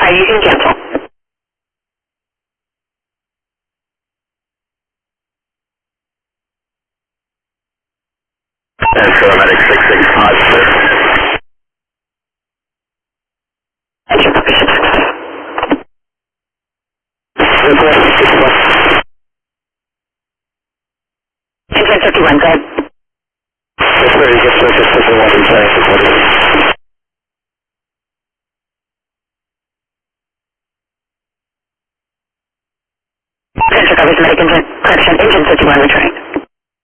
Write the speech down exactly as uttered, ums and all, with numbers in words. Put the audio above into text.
Alright, you can cancel. And paramedic six six five, clear. Enter copy six six five. Engine fifty-one, go ahead. Yes, sir, you just circuit fifty-one, return to forty-one. Enter copy medic engine, correction, engine fifty-one returning.